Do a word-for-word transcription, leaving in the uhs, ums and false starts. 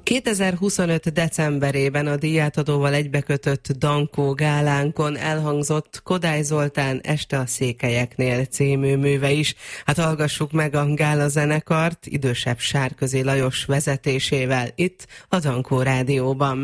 kétezer-huszonöt decemberében a díjátadóval egybekötött Dankó gálánkon elhangzott Kodály Zoltán Este a székelyeknél című műve is. Hát hallgassuk meg a gála zenekart idősebb Sárközi Lajos vezetésével itt a Dankó Rádióban.